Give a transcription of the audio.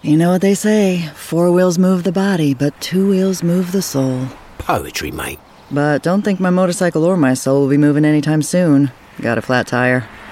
You know what they say, 4 wheels move the body, but 2 wheels move the soul. Poetry, mate. But don't think my motorcycle or my soul will be moving anytime soon. Got a flat tire.